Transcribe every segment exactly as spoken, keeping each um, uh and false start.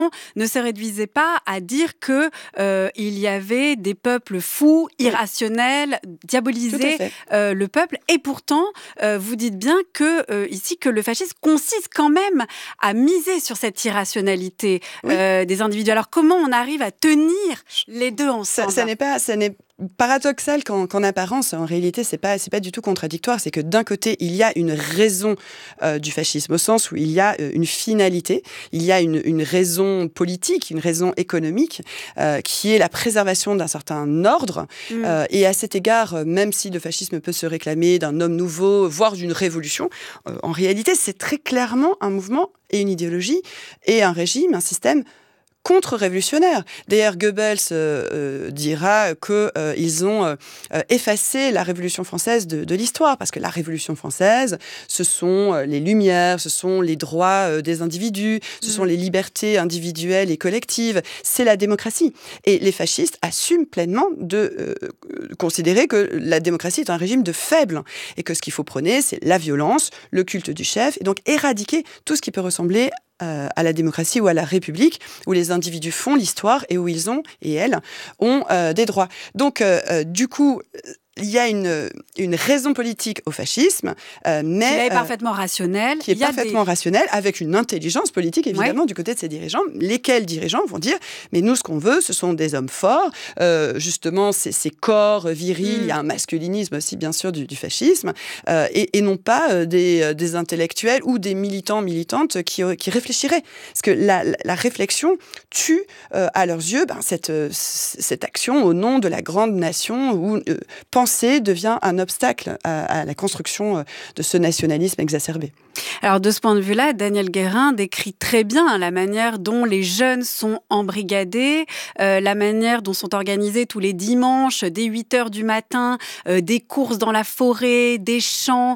ne se réduisait pas à dire que euh, il y avait des peuples fous, irrationnels, diaboliser euh, le peuple. Et pourtant, euh, vous dites bien que euh, ici que le fascisme consiste quand même à miser sur cette irrationalité oui. euh, des individus. Alors comment on arrive à tenir les deux ensemble ? Ça, ça n'est pas, ça n'est paradoxal qu'en, qu'en apparence, en réalité, c'est pas, c'est pas du tout contradictoire. C'est que d'un côté, il y a une raison euh, du fascisme, au sens où il y a euh, une finalité, il y a une, une raison politique, une raison économique, euh, qui est la préservation d'un certain ordre. Mmh. Euh, et à cet égard, même si le fascisme peut se réclamer d'un homme nouveau, voire d'une révolution, euh, en réalité, c'est très clairement un mouvement et une idéologie et un régime, un système contre-révolutionnaire. D'ailleurs, Goebbels euh, euh, dira qu'ils euh, ont euh, effacé la Révolution française de, de l'histoire, parce que la Révolution française, ce sont euh, les Lumières, ce sont les droits euh, des individus, ce mmh. sont les libertés individuelles et collectives, c'est la démocratie. Et les fascistes assument pleinement de euh, considérer que la démocratie est un régime de faibles, et que ce qu'il faut prôner, c'est la violence, le culte du chef, et donc éradiquer tout ce qui peut ressembler Euh, à la démocratie ou à la République, où les individus font l'histoire et où ils ont, et elles, ont euh, des droits. Donc, euh, euh, du coup, il y a une, une raison politique au fascisme, euh, mais... Qui est euh, parfaitement rationnelle. Qui est parfaitement des... rationnelle, avec une intelligence politique, évidemment, ouais. du côté de ces dirigeants. Lesquels dirigeants vont dire, mais nous, ce qu'on veut, ce sont des hommes forts, euh, justement, ces, ces corps virils, mm. il y a un masculinisme aussi, bien sûr, du, du fascisme, euh, et, et non pas euh, des, des intellectuels ou des militants, militantes qui, qui réfléchiraient. Parce que la, la, la réflexion tue, euh, à leurs yeux, ben, cette, cette action au nom de la grande nation, où euh, penser devient un obstacle à, à la construction de ce nationalisme exacerbé. Alors de ce point de vue-là, Daniel Guérin décrit très bien la manière dont les jeunes sont embrigadés, euh, la manière dont sont organisés tous les dimanches, dès huit heures du matin, euh, des courses dans la forêt, des chants.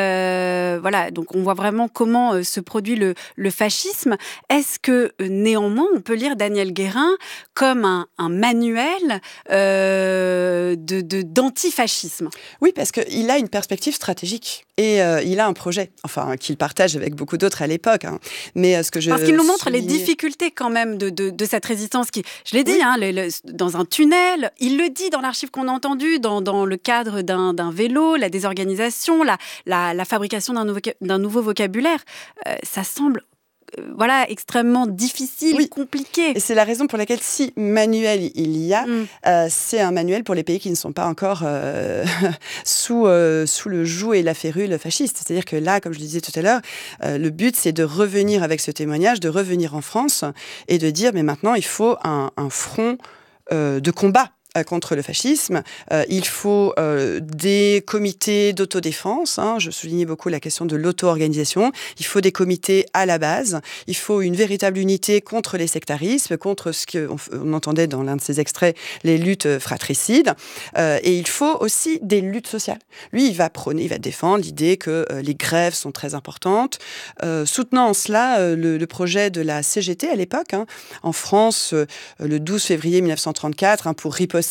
Euh, voilà, donc on voit vraiment comment euh, se produit le, le fascisme. Est-ce que euh, néanmoins, on peut lire Daniel Guérin comme un, un manuel euh, de, de, d'antifascisme ? Oui, parce qu'il a une perspective stratégique et euh, il a un projet, enfin, qu'il partage avec beaucoup d'autres à l'époque. Hein. Mais euh, ce que je Parce qu'il nous montre soulignais... les difficultés quand même de, de, de cette résistance qui, je l'ai dit, oui. hein, le, le, dans un tunnel, il le dit dans l'archive qu'on a entendu, dans, dans le cadre d'un, d'un vélo, la désorganisation, la, la, la fabrication d'un nouveau, d'un nouveau vocabulaire, euh, ça semble... voilà, extrêmement difficile, oui. compliqué. Et c'est la raison pour laquelle, si manuel il y a, mm. euh, c'est un manuel pour les pays qui ne sont pas encore euh, sous, euh, sous le joug et la férule fasciste. C'est-à-dire que là, comme je le disais tout à l'heure, euh, le but, c'est de revenir avec ce témoignage, de revenir en France et de dire, mais maintenant, il faut un, un front euh, de combat contre le fascisme. Euh, il faut euh, des comités d'autodéfense. Hein, je soulignais beaucoup la question de l'auto-organisation. Il faut des comités à la base. Il faut une véritable unité contre les sectarismes, contre ce qu'on on entendait dans l'un de ces extraits, les luttes fratricides. Euh, et il faut aussi des luttes sociales. Lui, il va prôner, il va défendre l'idée que euh, les grèves sont très importantes, euh, soutenant en cela euh, le, le projet de la C G T à l'époque, hein, en France, euh, le douze février mille neuf cent trente-quatre, hein, pour riposter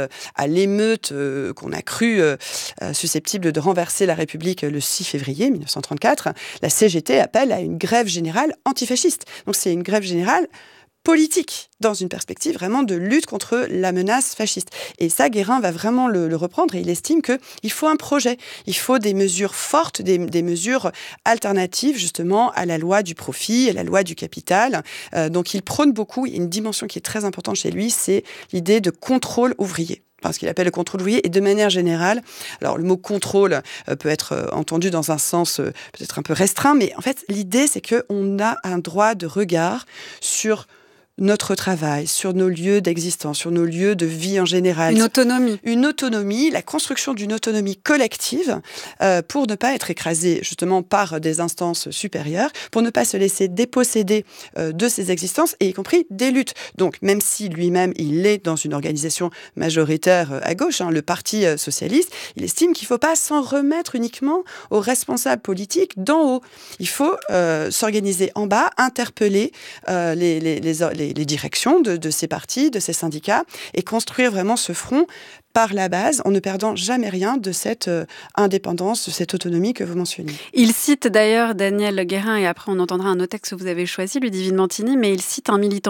à l'émeute euh, qu'on a cru euh, susceptible de renverser la République le six février mille neuf cent trente-quatre, la C G T appelle à une grève générale antifasciste. Donc c'est une grève générale politique, dans une perspective vraiment de lutte contre la menace fasciste. Et ça, Guérin va vraiment le, le reprendre et il estime qu'il faut un projet, il faut des mesures fortes, des, des mesures alternatives justement à la loi du profit, à la loi du capital. Euh, donc il prône beaucoup, il y a une dimension qui est très importante chez lui, c'est l'idée de contrôle ouvrier. Enfin, ce qu'il appelle le contrôle ouvrier, et de manière générale, alors le mot contrôle euh, peut être euh, entendu dans un sens euh, peut-être un peu restreint, mais en fait, l'idée, c'est qu'on a un droit de regard sur notre travail, sur nos lieux d'existence, sur nos lieux de vie en général. Une autonomie. Une autonomie, la construction d'une autonomie collective euh, pour ne pas être écrasé justement par des instances supérieures, pour ne pas se laisser déposséder euh, de ses existences, et y compris des luttes. Donc, même si lui-même, il est dans une organisation majoritaire euh, à gauche, hein, le Parti euh, socialiste, il estime qu'il ne faut pas s'en remettre uniquement aux responsables politiques d'en haut. Il faut euh, s'organiser en bas, interpeller euh, les, les, les, les les, les directions de, de ces partis, de ces syndicats, et construire vraiment ce front par la base, en ne perdant jamais rien de cette euh, indépendance, de cette autonomie que vous mentionnez. Il cite d'ailleurs Daniel Guérin, et après on entendra un autre texte que vous avez choisi, Ludivine Mantini, mais il cite un militant